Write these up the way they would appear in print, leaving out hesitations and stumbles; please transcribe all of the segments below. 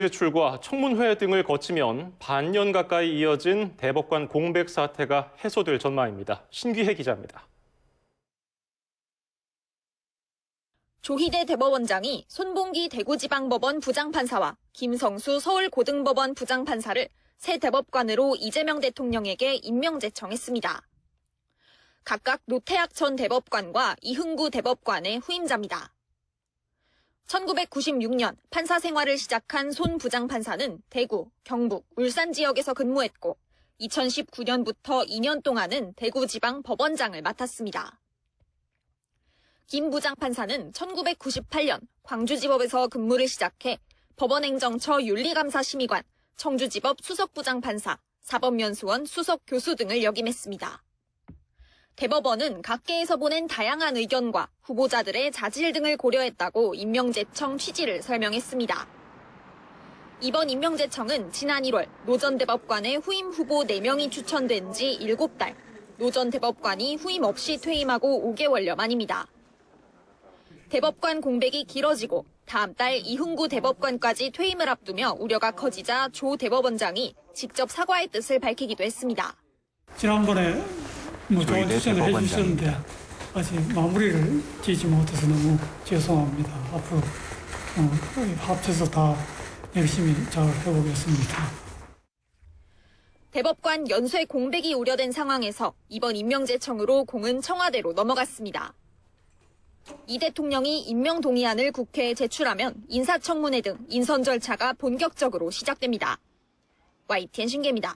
제출과 청문회 등을 거치면 반년 가까이 이어진 대법관 공백 사태가 해소될 전망입니다. 신기혜 기자입니다. 조희대 대법원장이 손봉기 대구지방법원 부장판사와 김성수 서울고등법원 부장판사를 새 대법관으로 이재명 대통령에게 임명 제청했습니다. 각각 노태학 전 대법관과 이흥구 대법관의 후임자입니다. 1996년 판사 생활을 시작한 손 부장판사는 대구, 경북, 울산 지역에서 근무했고 2019년부터 2년 동안은 대구지방법원장을 맡았습니다. 김 부장판사는 1998년 광주지법에서 근무를 시작해 법원행정처 윤리감사심의관, 청주지법 수석부장판사, 사법연수원 수석교수 등을 역임했습니다. 대법원은 각계에서 보낸 다양한 의견과 후보자들의 자질 등을 고려했다고 임명제청 취지를 설명했습니다. 이번 임명제청은 지난 1월 노 전 대법관의 후임 후보 4명이 추천된 지 7달, 노 전 대법관이 후임 없이 퇴임하고 5개월여 만입니다. 대법관 공백이 길어지고 다음 달 이흥구 대법관까지 퇴임을 앞두며 우려가 커지자 조 대법원장이 직접 사과의 뜻을 밝히기도 했습니다. 지난번에 좋은 추천을 해주셨는데 아직 마무리를 지지 못해서 너무 죄송합니다. 앞으로 합쳐서 다 열심히 잘 해보겠습니다. 대법관 연쇄 공백이 우려된 상황에서 이번 임명제청으로 공은 청와대로 넘어갔습니다. 이 대통령이 임명 동의안을 국회에 제출하면 인사청문회 등 인선 절차가 본격적으로 시작됩니다. YTN 신기혜입니다.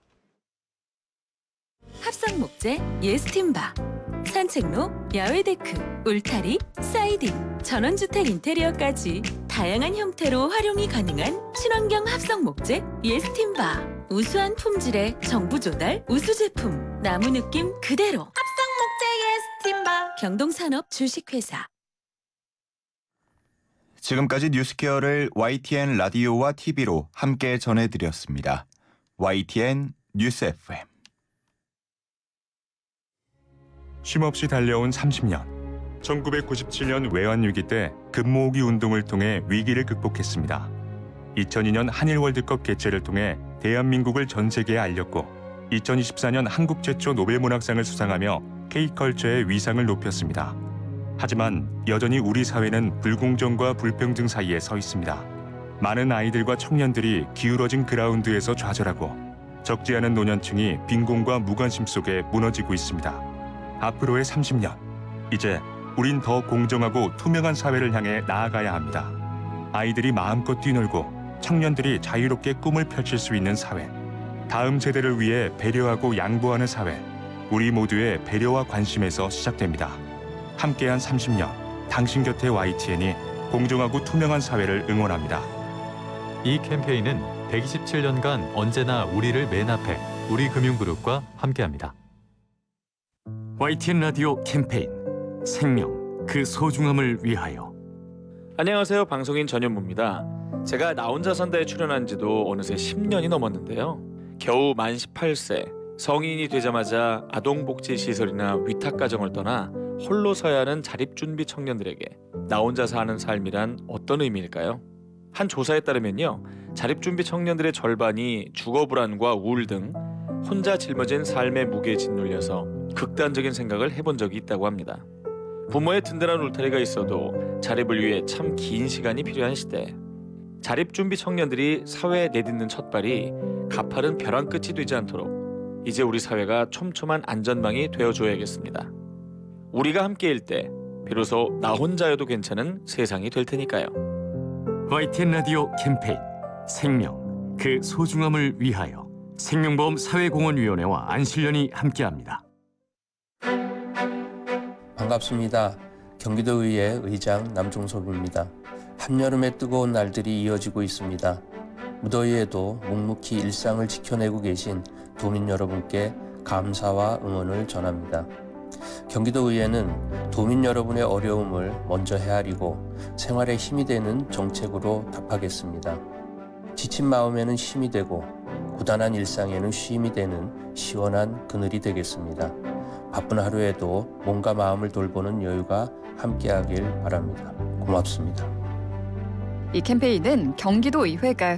합성목재 예스팀바, 산책로, 야외데크, 울타리, 사이딩, 전원주택 인테리어까지 다양한 형태로 활용이 가능한 친환경 합성목재 예스팀바. 우수한 품질의 정부 조달 우수 제품, 나무 느낌 그대로. 합성목재 예스팀바. 경동산업 주식회사. 지금까지 뉴스케어를 YTN 라디오와 TV로 함께 전해드렸습니다. YTN 뉴스 FM. 쉼없이 달려온 30년. 1997년 외환위기 때 금모으기 운동을 통해 위기를 극복했습니다. 2002년 한일 월드컵 개최를 통해 대한민국을 전 세계에 알렸고 2024년 한국 최초 노벨문학상을 수상하며 K컬처의 위상을 높였습니다. 하지만 여전히 우리 사회는 불공정과 불평등 사이에 서 있습니다. 많은 아이들과 청년들이 기울어진 그라운드에서 좌절하고 적지 않은 노년층이 빈곤과 무관심 속에 무너지고 있습니다. 앞으로의 30년, 이제 우린 더 공정하고 투명한 사회를 향해 나아가야 합니다. 아이들이 마음껏 뛰놀고 청년들이 자유롭게 꿈을 펼칠 수 있는 사회, 다음 세대를 위해 배려하고 양보하는 사회, 우리 모두의 배려와 관심에서 시작됩니다. 함께한 30년, 당신 곁에 YTN이 공정하고 투명한 사회를 응원합니다. 이 캠페인은 127년간 언제나 우리를 맨 앞에 우리금융그룹과 함께합니다. YTN 라디오 캠페인 생명, 그 소중함을 위하여. 안녕하세요. 방송인 전현무입니다. 제가 나 혼자 산다에 출연한 지도 어느새 10년이 넘었는데요. 겨우 만 18세, 성인이 되자마자 아동복지시설이나 위탁가정을 떠나 홀로 서야 하는 자립준비 청년들에게 나 혼자 사는 삶이란 어떤 의미일까요? 한 조사에 따르면요, 자립준비 청년들의 절반이 주거불안과 우울 등 혼자 짊어진 삶의 무게에 짓눌려서 극단적인 생각을 해본 적이 있다고 합니다. 부모의 든든한 울타리가 있어도 자립을 위해 참 긴 시간이 필요한 시대. 자립준비 청년들이 사회에 내딛는 첫발이 가파른 벼랑 끝이 되지 않도록 이제 우리 사회가 촘촘한 안전망이 되어줘야겠습니다. 우리가 함께일 때 비로소 나 혼자여도 괜찮은 세상이 될 테니까요. YTN 라디오 캠페인 생명, 그 소중함을 위하여. 생명보험 사회공헌위원회와 안실련이 함께합니다. 반갑습니다. 경기도의회 의장 남종섭입니다. 한여름의 뜨거운 날들이 이어지고 있습니다. 무더위에도 묵묵히 일상을 지켜내고 계신 도민 여러분께 감사와 응원을 전합니다. 경기도의회는 도민 여러분의 어려움을 먼저 헤아리고 생활에 힘이 되는 정책으로 답하겠습니다. 지친 마음에는 힘이 되고 고단한 일상에는 쉼이 되는 시원한 그늘이 되겠습니다. 바쁜 하루에도 몸과 마음을 돌보는 여유가 함께하길 바랍니다. 고맙습니다. 이 캠페인은 경기도의회가